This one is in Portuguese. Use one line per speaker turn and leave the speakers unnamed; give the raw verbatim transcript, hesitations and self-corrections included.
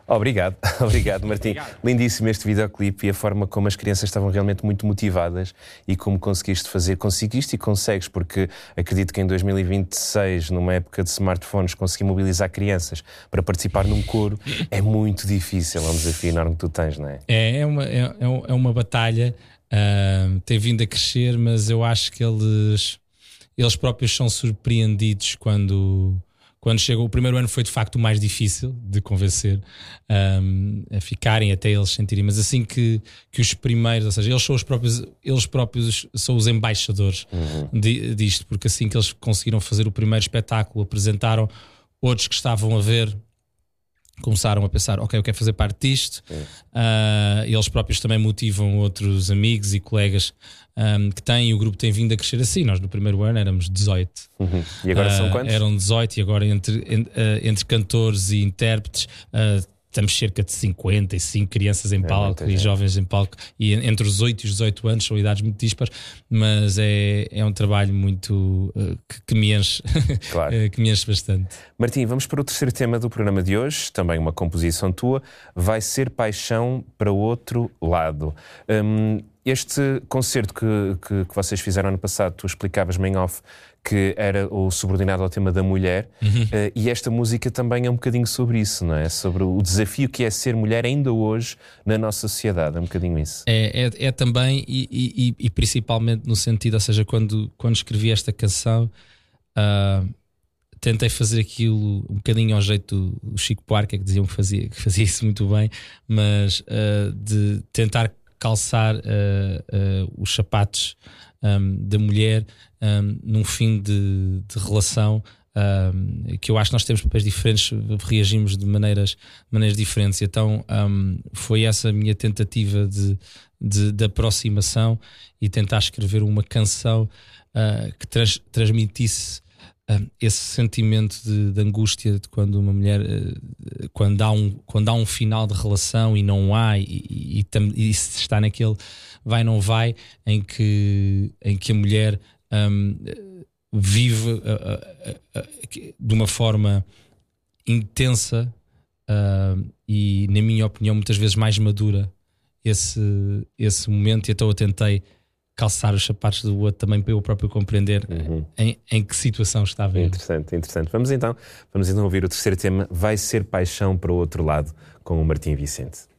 Obrigado, obrigado, Martim. Obrigado. Lindíssimo este videoclipe e a forma como as crianças estavam realmente muito motivadas e como conseguiste fazer, conseguiste e consegues, porque acredito que em dois mil e vinte e seis, numa época de smartphones, conseguir mobilizar crianças para participar num coro é muito difícil, é um desafio enorme que tu tens, não é?
É, é, uma, é, é uma batalha, uh, tem vindo a crescer, mas eu acho que eles, eles próprios são surpreendidos quando... Quando chegou, o primeiro ano foi de facto o mais difícil de convencer um, a ficarem até eles sentirem, mas assim que, que os primeiros, ou seja, eles são os próprios, eles próprios são os embaixadores uhum. de, disto, porque assim que eles conseguiram fazer o primeiro espetáculo, apresentaram, outros que estavam a ver começaram a pensar, ok, eu quero fazer parte disto. Uh, eles próprios também motivam outros amigos e colegas um, que têm, e o grupo tem vindo a crescer assim. Nós no primeiro ano éramos dezoito.
Uhum. E agora uh, são quantos?
Eram dezoito, e agora entre, entre, uh, entre cantores e intérpretes uh, estamos cerca de cinquenta e cinco crianças em palco é e jovens em palco, e entre os oito e os dezoito anos são idades muito dispares, mas é, é um trabalho muito uh, que, que me enche, claro. que me enche bastante.
Martim, vamos para o terceiro tema do programa de hoje, também uma composição tua, Vai Ser Paixão para o Outro Lado. Um, este concerto que, que, que vocês fizeram ano passado, tu explicavas-me em off que era o subordinado ao tema da mulher, uhum. uh, e esta música também é um bocadinho sobre isso, não é? Sobre o desafio que é ser mulher ainda hoje na nossa sociedade, é um bocadinho isso.
É, é, é também, e, e, e principalmente no sentido, ou seja, quando, quando escrevi esta canção, uh, tentei fazer aquilo um bocadinho ao jeito do Chico Buarque, que diziam que fazia, que fazia isso muito bem, mas uh, de tentar calçar uh, uh, os sapatos um, da mulher um, num fim de, de relação, um, que eu acho que nós temos papéis diferentes, reagimos de maneiras, maneiras diferentes. Então um, foi essa a minha tentativa de, de, de aproximação e tentar escrever uma canção uh, que trans, transmitisse uh, esse sentimento de, de angústia de quando uma mulher uh, quando, há um, quando há um final de relação e não há, e, e, e, e se está naquele vai não vai, em que, em que a mulher um, vive uh, uh, uh, de uma forma intensa uh, e, na minha opinião, muitas vezes mais madura esse, esse momento, e então eu tentei calçar os sapatos do outro também para eu próprio compreender uhum. em, em que situação estava ele.
Interessante, interessante. Vamos então, vamos então ouvir o terceiro tema, Vai Ser Paixão para o Outro Lado, com o Martim Vicente.